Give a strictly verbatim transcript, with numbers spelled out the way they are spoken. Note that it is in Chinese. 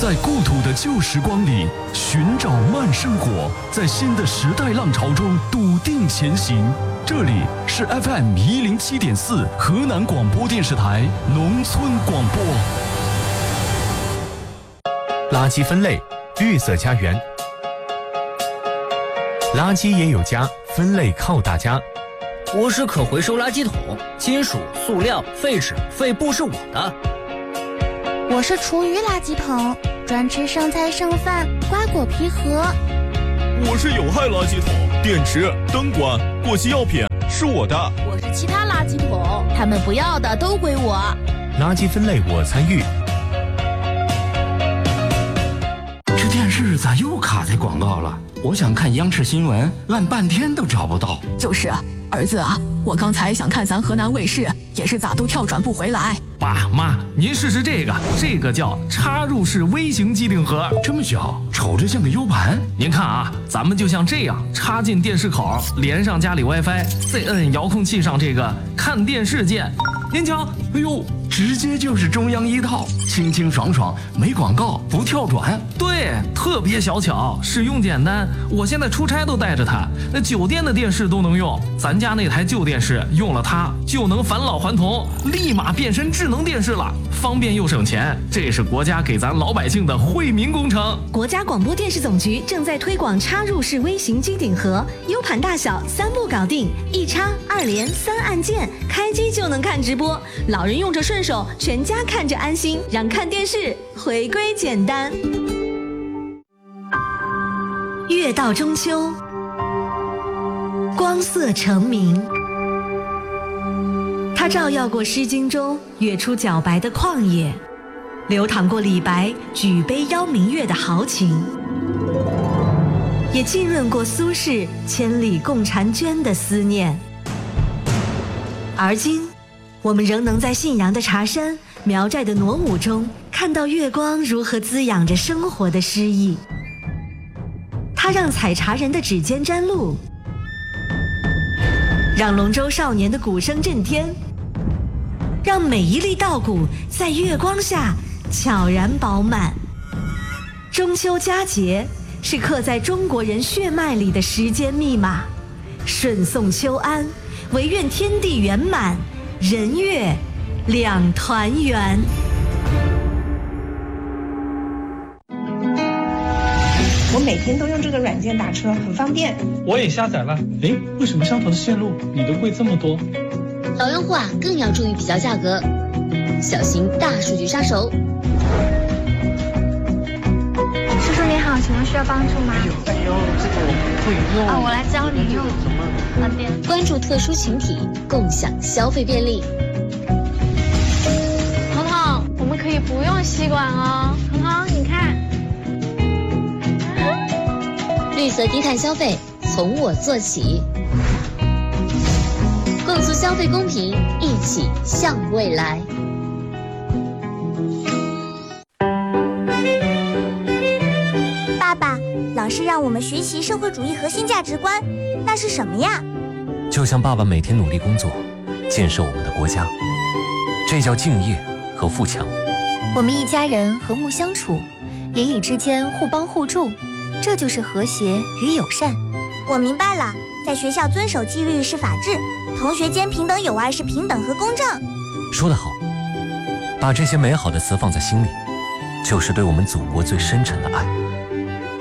在故土的旧时光里寻找慢生活，在新的时代浪潮中笃定前行。这里是 F M 一零七点四河南广播电视台农村广播。 垃圾分类，绿色家园。垃圾也有家，分类靠大家。 我是可回收垃圾桶，金属、塑料、废纸、废布是我的。 我是厨余垃圾桶，专吃剩菜剩饭、瓜果皮盒。 我是有害垃圾桶，电池、灯管、过期药品是我的。 我是其他垃圾桶，他们不要的都归我。 垃圾分类我参与。 这电视咋又卡在广告了？我想看央视新闻，按半天都找不到。 就是儿子啊，我刚才想看咱河南卫视，也是咋都跳转不回来。 爸妈，您试试这个，这个叫插入式微型机顶盒， 这么小，瞅着像个 U 盘。 您看啊，咱们就像这样插进电视口，连上家里 WiFi， 再摁遥控器上这个看电视键。您瞧， 哎呦，直接就是中央一套，清清爽爽，没广告，不跳转。 对，特别小巧，使用简单。我现在出差都带着它，那酒店的电视都能用。咱家那台旧电视用了它就能返老还童，立马变身智能电视了，方便又省钱。这是国家给咱老百姓的惠民工程。 国家广播电视总局正在推广插入式微型机顶盒 ，U 盘大小三步搞定，一插、二连、三按键，开机就能看直播。老人用着顺手，全家看着安心，让看电视回归简单。月到中秋，光色成明，它照耀过《诗经》中月出皎白的旷野，流淌过李白举杯邀明月的豪情，也浸润过苏轼千里共婵娟的思念。而今我们仍能在信阳的茶山、苗寨的傩舞中，看到月光如何滋养着生活的诗意。它让采茶人的指尖沾露，让龙舟少年的鼓声震天，让每一粒稻谷在月光下悄然饱满。中秋佳节是刻在中国人血脉里的时间密码，顺送秋安，唯愿天地圆满，人月两团圆。 我每天都用这个软件打车，很方便。 我也下载了。诶，为什么相同的线路你的贵这么多？ 老用户啊，更要注意比较价格，小心大数据杀手。 叔叔你好，请问需要帮助吗？ 哎呦哎呦，这个不用。 哦，我来教你用。那边关注特殊群体，共享消费便利。 彤彤，我们可以不用吸管哦。彤彤，你看。 绿色低碳消费，从我做起。共促消费公平，一起向未来。 爸爸，老师让我们学习社会主义核心价值观，那是什么呀？ 就像爸爸每天努力工作，建设我们的国家，这叫敬业和富强。 我们一家人和睦相处，邻里之间互帮互助，这就是和谐与友善。 我明白了，在学校遵守纪律是法治，同学间平等友爱是平等和公正。 说得好，把这些美好的词放在心里，就是对我们祖国最深沉的爱。